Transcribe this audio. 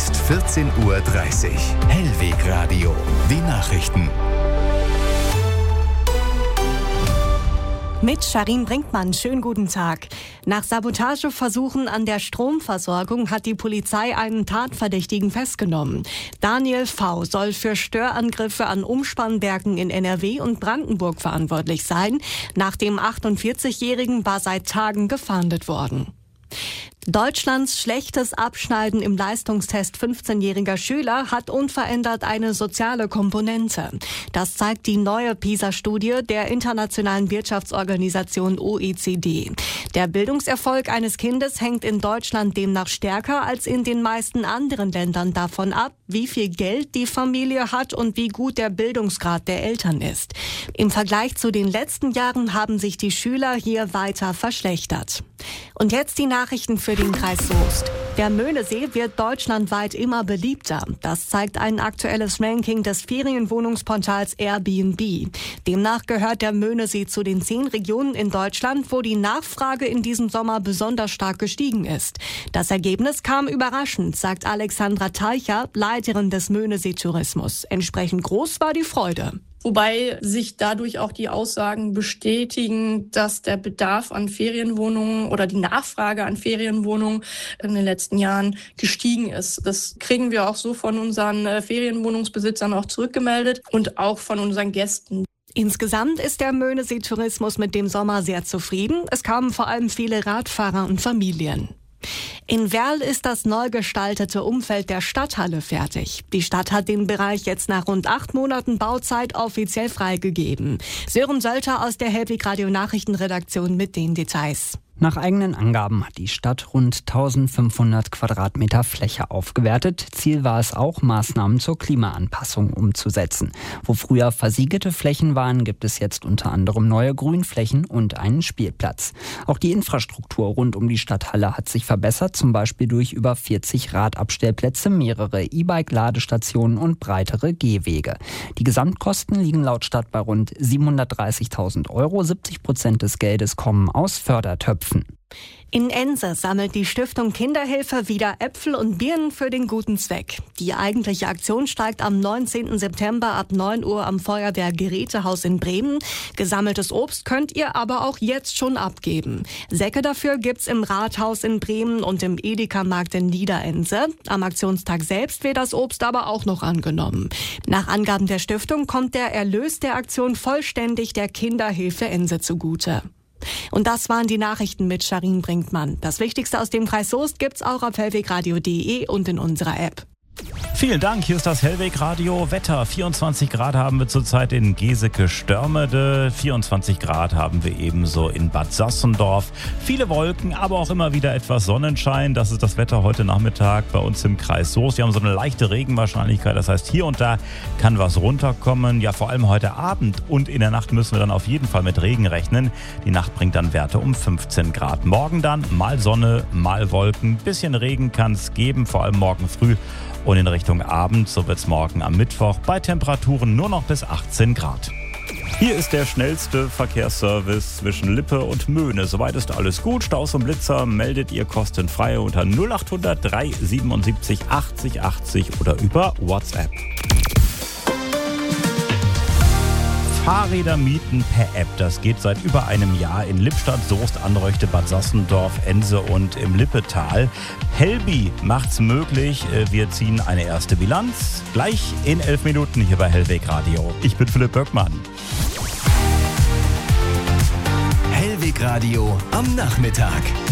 ist 14:30 Uhr. Hellweg Radio. Die Nachrichten. Mit Sharin Brinkmann, schönen guten Tag. Nach Sabotageversuchen an der Stromversorgung hat die Polizei einen Tatverdächtigen festgenommen. Daniel V. soll für Störangriffe an Umspannwerken in NRW und Brandenburg verantwortlich sein. Nach dem 48-Jährigen war seit Tagen gefahndet worden. Deutschlands schlechtes Abschneiden im Leistungstest 15-jähriger Schüler hat unverändert eine soziale Komponente. Das zeigt die neue PISA-Studie der Internationalen Wirtschaftsorganisation OECD. Der Bildungserfolg eines Kindes hängt in Deutschland demnach stärker als in den meisten anderen Ländern davon ab, wie viel Geld die Familie hat und wie gut der Bildungsgrad der Eltern ist. Im Vergleich zu den letzten Jahren haben sich die Schüler hier weiter verschlechtert. Und jetzt die Nachrichten für den Kreis Soest. Der Möhnesee wird deutschlandweit immer beliebter. Das zeigt ein aktuelles Ranking des Ferienwohnungsportals Airbnb. Demnach gehört der Möhnesee zu den 10 Regionen in Deutschland, wo die Nachfrage in diesem Sommer besonders stark gestiegen ist. Das Ergebnis kam überraschend, sagt Alexandra Teicher, Leiterin des Möhnesee Tourismus. Entsprechend groß war die Freude. Wobei sich dadurch auch die Aussagen bestätigen, dass der Bedarf an Ferienwohnungen oder die Nachfrage an Ferienwohnungen in den letzten Jahren gestiegen ist. Das kriegen wir auch so von unseren Ferienwohnungsbesitzern auch zurückgemeldet und auch von unseren Gästen. Insgesamt ist der Möhnesee Tourismus mit dem Sommer sehr zufrieden. Es kamen vor allem viele Radfahrer und Familien. In Werl ist das neu gestaltete Umfeld der Stadthalle fertig. Die Stadt hat den Bereich jetzt nach rund 8 Monaten Bauzeit offiziell freigegeben. Sören Sölter aus der Hellweg Radio Nachrichtenredaktion mit den Details. Nach eigenen Angaben hat die Stadt rund 1500 Quadratmeter Fläche aufgewertet. Ziel war es auch, Maßnahmen zur Klimaanpassung umzusetzen. Wo früher versiegelte Flächen waren, gibt es jetzt unter anderem neue Grünflächen und einen Spielplatz. Auch die Infrastruktur rund um die Stadthalle hat sich verbessert, zum Beispiel durch über 40 Radabstellplätze, mehrere E-Bike-Ladestationen und breitere Gehwege. Die Gesamtkosten liegen laut Stadt bei rund 730.000 Euro. 70% des Geldes kommen aus Fördertöpfen. In Ense sammelt die Stiftung Kinderhilfe wieder Äpfel und Birnen für den guten Zweck. Die eigentliche Aktion steigt am 19. September ab 9 Uhr am Feuerwehr-Gerätehaus in Bremen. Gesammeltes Obst könnt ihr aber auch jetzt schon abgeben. Säcke dafür gibt's im Rathaus in Bremen und im Edeka-Markt in Niederense. Am Aktionstag selbst wird das Obst aber auch noch angenommen. Nach Angaben der Stiftung kommt der Erlös der Aktion vollständig der Kinderhilfe Ense zugute. Und das waren die Nachrichten mit Sharin Brinkmann. Das Wichtigste aus dem Kreis Soest gibt's auch auf hellwegradio.de und in unserer App. Vielen Dank, hier ist das Hellweg Radio Wetter. 24 Grad haben wir zurzeit in Geseke-Störmede, 24 Grad haben wir ebenso in Bad Sassendorf. Viele Wolken, aber auch immer wieder etwas Sonnenschein. Das ist das Wetter heute Nachmittag bei uns im Kreis Soest. Wir haben so eine leichte Regenwahrscheinlichkeit, das heißt hier und da kann was runterkommen. Ja, vor allem heute Abend und in der Nacht müssen wir dann auf jeden Fall mit Regen rechnen. Die Nacht bringt dann Werte um 15 Grad. Morgen dann mal Sonne, mal Wolken, bisschen Regen kann es geben, vor allem morgen früh. Und in Richtung Abend, so wird es morgen am Mittwoch, bei Temperaturen nur noch bis 18 Grad. Hier ist der schnellste Verkehrsservice zwischen Lippe und Möhne. Soweit ist alles gut. Staus und Blitzer meldet ihr kostenfrei unter 0800 377 80 80 oder über WhatsApp. Fahrräder mieten per App. Das geht seit über einem Jahr in Lippstadt, Soest, Anröchte, Bad Sassendorf, Ense und im Lippetal. Helbi macht's möglich. Wir ziehen eine erste Bilanz. Gleich in 11 Minuten hier bei Hellweg Radio. Ich bin Philipp Böckmann. Hellweg Radio am Nachmittag.